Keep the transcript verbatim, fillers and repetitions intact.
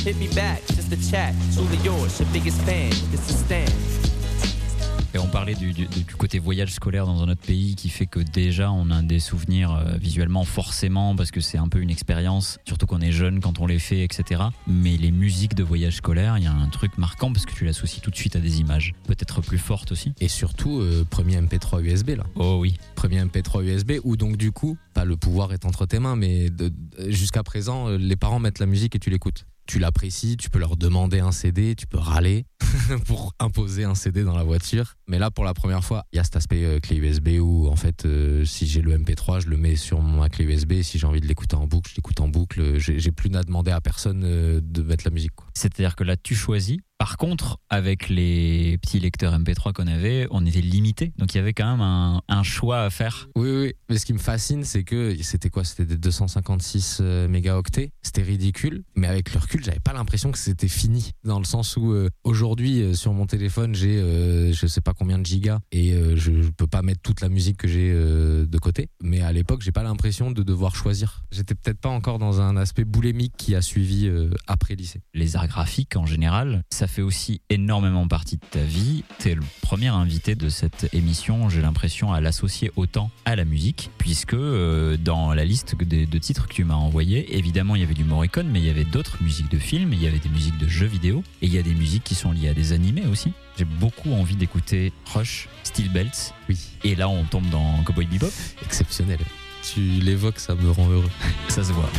Hit me back, just a chat. Truly yours, your biggest fan. It's a stand. Et on parlait du, du, du côté voyage scolaire dans un autre pays qui fait que déjà on a des souvenirs euh, visuellement forcément parce que c'est un peu une expérience, surtout qu'on est jeune quand on les fait, et cetera. Mais les musiques de voyage scolaire, il y a un truc marquant parce que tu l'associes tout de suite à des images, peut-être plus fortes aussi. Et surtout, euh, premier M P trois U S B là. Oh oui. Premier M P trois U S B où donc du coup, pas le pouvoir est entre tes mains, mais de, de, jusqu'à présent, euh, les parents mettent la musique et tu l'écoutes. Tu l'apprécies, tu peux leur demander un C D, tu peux râler pour imposer un C D dans la voiture. Mais là, pour la première fois, il y a cet aspect euh, clé U S B où, en fait, euh, si j'ai le M P trois, je le mets sur ma clé U S B. Si j'ai envie de l'écouter en boucle, je l'écoute en boucle. J'ai, j'ai plus à demander à personne euh, de mettre la musique, quoi. C'est-à-dire que là, tu choisis. Par contre, avec les petits lecteurs M P trois qu'on avait, on était limité. Donc il y avait quand même un, un choix à faire. Oui, oui. Mais ce qui me fascine, c'est que c'était quoi ? C'était des deux cent cinquante-six euh, mégaoctets. C'était ridicule. Mais avec le recul, j'avais pas l'impression que c'était fini. Dans le sens où euh, aujourd'hui, euh, sur mon téléphone, j'ai euh, je sais pas combien de gigas et euh, je, je peux pas mettre toute la musique que j'ai euh, de côté. Mais à l'époque, j'ai pas l'impression de devoir choisir. J'étais peut-être pas encore dans un aspect boulémique qui a suivi euh, après lycée. Les arts graphiques en général, ça fait aussi énormément partie de ta vie. T'es le premier invité de cette émission, j'ai l'impression, à l'associer autant à la musique, puisque euh, dans la liste de, de titres que tu m'as envoyé, évidemment il y avait du Morricone, mais il y avait d'autres musiques de films, il y avait des musiques de jeux vidéo, et il y a des musiques qui sont liées à des animés aussi. J'ai beaucoup envie d'écouter Rush, Steel Belts, oui. Et là on tombe dans Cowboy Bebop. Exceptionnel. Tu l'évoques, ça me rend heureux. Ça se voit.